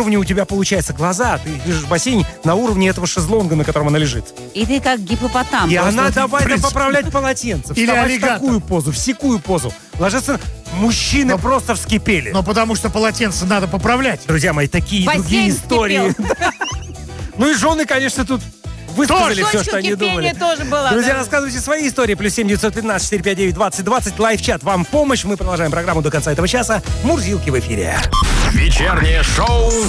уровне у тебя получается глаза. Ты лежишь в бассейне на уровне этого шезлонга, на котором она лежит. И ты как гипопотам. И просто. она давай поправлять полотенце. Или вставать аллигатор. в такую позу, в секую позу. Ложиться. Мужчины просто вскипели. Но потому что полотенце надо поправлять. Друзья мои, такие Бассейн другие истории. Ну и жены, конечно, тут высказали все, что они думали. Тоже было. Друзья, рассказывайте свои истории. +7 915 459 2020. Лайв-чат вам в помощь. Мы продолжаем программу до конца этого часа. Мурзилки в эфире. Вечернее шоу